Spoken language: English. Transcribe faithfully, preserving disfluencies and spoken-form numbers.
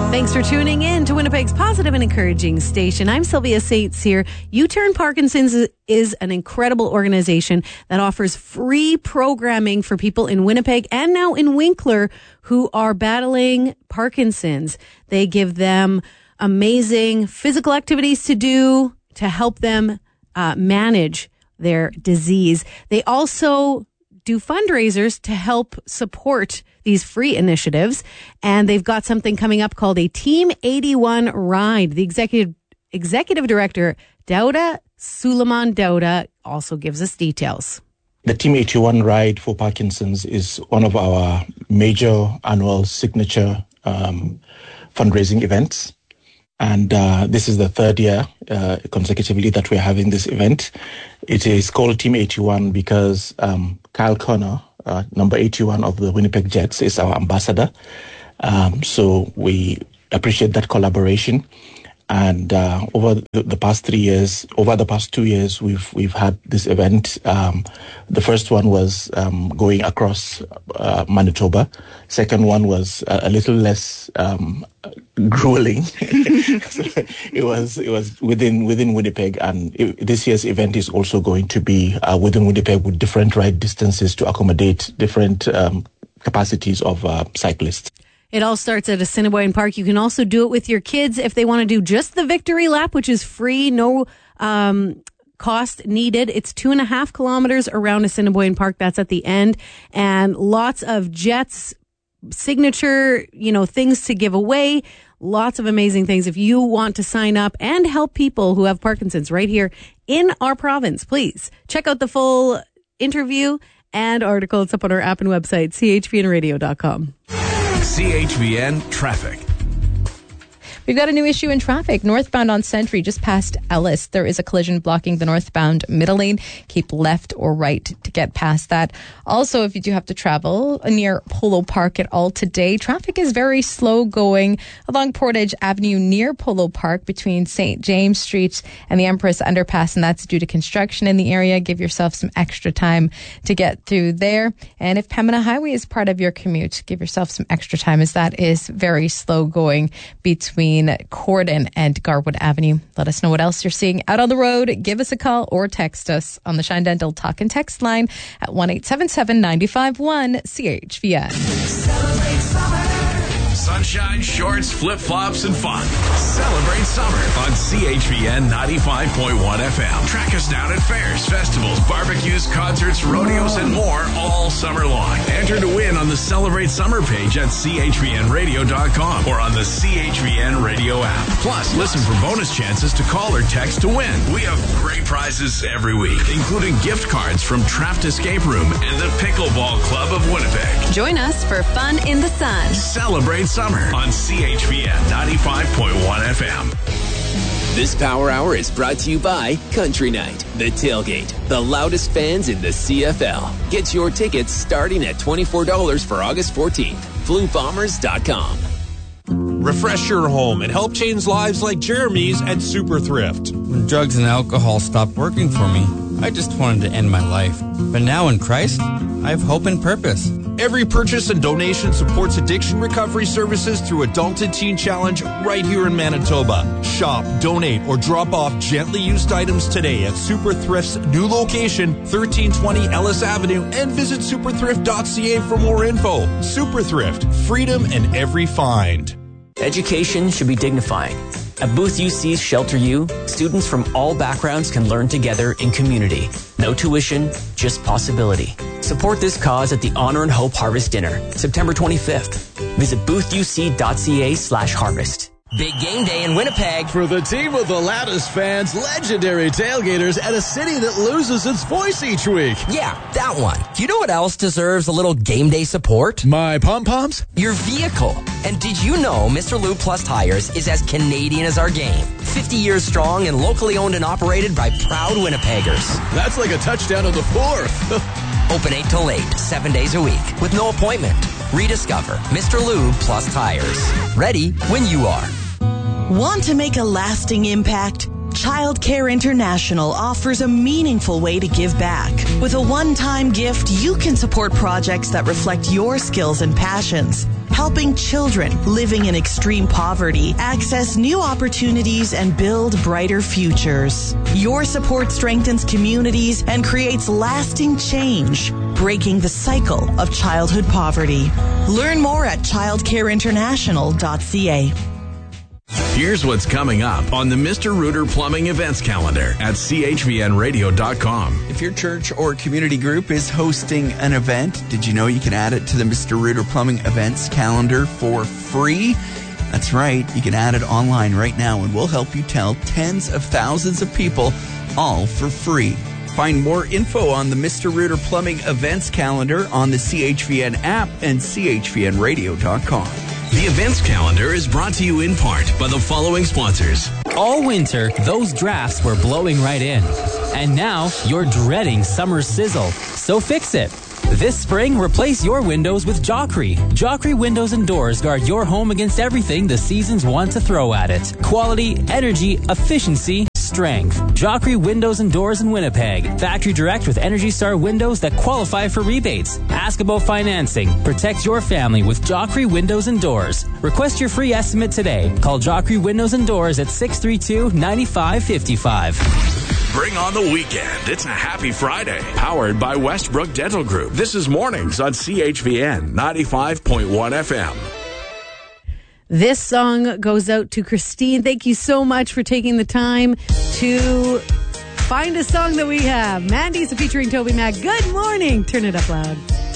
Thanks for tuning in to Winnipeg's positive and encouraging station. I'm Sylvia Saints here. U-Turn Parkinson's is an incredible organization that offers free programming for people in Winnipeg and now in Winkler who are battling Parkinson's. They give them amazing physical activities to do to help them uh, manage their disease. They also do fundraisers to help support these free initiatives. And they've got something coming up called a Team eighty-one Ride. The executive executive director, Dauda Suleiman Dauda, also gives us details. The Team eighty-one Ride for Parkinson's is one of our major annual signature um, fundraising events. And uh, this is the third year uh, consecutively that we're having this event. It is called Team eighty-one because um, Kyle Connor, uh, number eighty-one of the Winnipeg Jets, is our ambassador. Um, so we appreciate that collaboration. And uh, over the, the past three years, over the past two years, we've we've had this event. Um, the first one was um, going across uh, Manitoba. Second one was a, a little less um, grueling. So it was it was within within Winnipeg, and it, this year's event is also going to be uh, within Winnipeg with different ride distances to accommodate different um, capacities of uh, cyclists. It all starts at Assiniboine Park. You can also do it with your kids if they want to do just the victory lap, which is free, no um, cost needed. It's two and a half kilometers around Assiniboine Park. That's at the end. And lots of Jets signature, you know, things to give away. Lots of amazing things. If you want to sign up and help people who have Parkinson's right here in our province, please check out the full interview and article. It's up on our app and website, c h v n radio dot com. C H V N Traffic. We've got a new issue in traffic. Northbound on Sentry, just past Ellis, there is a collision blocking the northbound middle lane. Keep left or right to get past that. Also, if you do have to travel near Polo Park at all today, traffic is very slow going along Portage Avenue near Polo Park between Saint James Street and the Empress Underpass, and that's due to construction in the area. Give yourself some extra time to get through there. And if Pembina Highway is part of your commute, give yourself some extra time, as that is very slow going between Corden and Garwood Avenue. Let us know what else you're seeing out on the road. Give us a call or text us on the Shine Dental Talk and Text line at one eight seven seven, nine five one, C H V N. Celebrate summer. Sunshine, shorts, flip-flops, and fun. Celebrate summer on C H V N ninety-five point one F M. Track us down at fairs, festivals, barbecues, concerts, rodeos, and more all summer long. Enter to win on the Celebrate Summer page at c h v n radio dot com or on the C H V N Radio app. Plus, listen for bonus chances to call or text to win. We have great prizes every week, including gift cards from Trapped Escape Room and the Pickleball Club of Winnipeg. Join us for fun in the sun. Celebrate Summer on C H V N ninety-five point one F M. This Power Hour is brought to you by Country Night, The Tailgate, the loudest fans in the C F L. Get your tickets starting at twenty-four dollars for August fourteenth. Flu Bombers dot com. Refresh your home and help change lives like Jeremy's at Super Thrift. When drugs and alcohol stopped working for me, I just wanted to end my life. But now in Christ, I have hope and purpose. Every purchase and donation supports addiction recovery services through Adult and Teen Challenge right here in Manitoba. Shop, donate, or drop off gently used items today at Super Thrift's new location, thirteen twenty Ellis Avenue, and visit super thrift dot c a for more info. Super Thrift, freedom in every find. Education should be dignifying. At Booth U C's Shelter U, students from all backgrounds can learn together in community. No tuition, just possibility. Support this cause at the Honor and Hope Harvest Dinner, September twenty-fifth. Visit booth u c dot c a slash harvest. Big game day in Winnipeg. For the team of the loudest fans, legendary tailgaters, at a city that loses its voice each week. Yeah, that one. You know what else deserves a little game day support? My pom-poms? Your vehicle. And did you know Mister Lube Plus Tires is as Canadian as our game? fifty years strong and locally owned and operated by proud Winnipeggers. That's like a touchdown on the fourth. Open eight till eight, seven days a week, with no appointment. Rediscover Mister Lube Plus Tires. Ready when you are. Want to make a lasting impact? Child Care International offers a meaningful way to give back. With a one-time gift, you can support projects that reflect your skills and passions. helping children living in extreme poverty access new opportunities and build brighter futures. Your support strengthens communities and creates lasting change, breaking the cycle of childhood poverty. Learn more at childcare international dot c a. Here's what's coming up on the Mister Rooter Plumbing events calendar at c h v n radio dot com. If your church or community group is hosting an event, did you know you can add it to the Mister Rooter Plumbing events calendar for free? That's right. You can add it online right now, and we'll help you tell tens of thousands of people, all for free. Find more info on the Mister Rooter Plumbing events calendar on the C H V N app and c h v n radio dot com. The events calendar is brought to you in part by the following sponsors. All winter, those drafts were blowing right in. And now, you're dreading summer sizzle. So fix it. This spring, replace your windows with Joffrey. Joffrey Windows and Doors guard your home against everything the seasons want to throw at it. Quality, energy, efficiency, strength. Joffrey Windows and Doors in Winnipeg. Factory direct with Energy Star windows that qualify for rebates. Ask about financing. Protect your family with Joffrey Windows and Doors. Request your free estimate today. Call Joffrey Windows and Doors at six three two, nine five five five. Bring on the weekend. It's a happy Friday. Powered by Westbrook Dental Group. This is Mornings on C H V N ninety-five point one F M. This song goes out to Christine. Thank you so much for taking the time to find a song that we have. Mandy's featuring Toby Mac. Good morning. Turn it up loud.